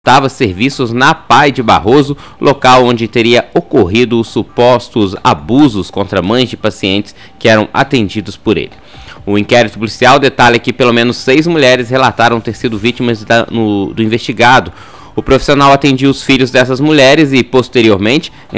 prestava serviços na PAI de Barroso, local onde teria ocorrido os supostos abusos contra mães de pacientes que eram atendidos por ele. O inquérito policial detalha que pelo menos 6 mulheres relataram ter sido vítimas do investigado. O profissional atendia os filhos dessas mulheres e, posteriormente,